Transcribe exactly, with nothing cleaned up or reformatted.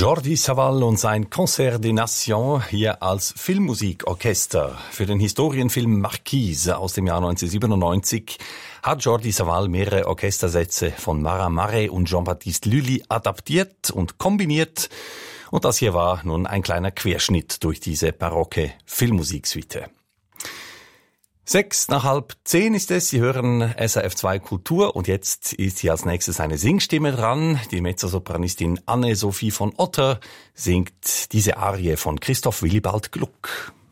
Jordi Savall und sein Concert des Nations hier als Filmmusikorchester. Für den Historienfilm Marquise aus dem Jahr neunzehnhundertsiebenundneunzig hat Jordi Savall mehrere Orchestersätze von Marat Marais und Jean-Baptiste Lully adaptiert und kombiniert. Und das hier war nun ein kleiner Querschnitt durch diese barocke Filmmusiksuite. Sechs nach halb zehn ist es. Sie hören S R F zwei Kultur und jetzt ist hier als nächstes eine Singstimme dran. Die Mezzosopranistin Anne-Sophie von Otter singt diese Arie von Christoph Willibald Gluck.